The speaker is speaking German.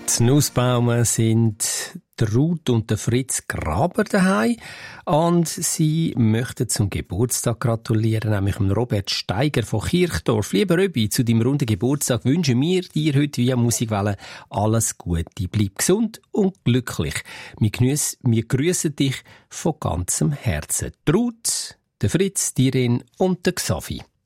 Die Nussbaumen sind der Ruth und der Fritz Graber daheim und sie möchten zum Geburtstag gratulieren, nämlich dem Robert Steiger von Kirchdorf. Lieber Röbi, zu deinem runden Geburtstag wünschen wir dir heute via Musikwelle alles Gute. Bleib gesund und glücklich. Wir grüssen dich von ganzem Herzen. Die Ruth, der Fritz, die Irene und der Xavi.